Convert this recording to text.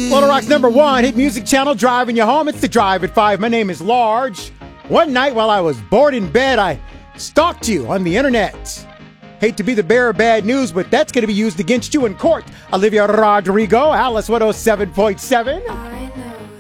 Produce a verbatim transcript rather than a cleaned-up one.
Little Rock's number one hit music channel, driving you home. It's the Drive at Five. My name is Large. One night while I was bored in bed, I stalked you on the internet. Hate to be the bearer of bad news, but that's going to be used against you in court. Olivia Rodrigo, Alice one oh seven point seven.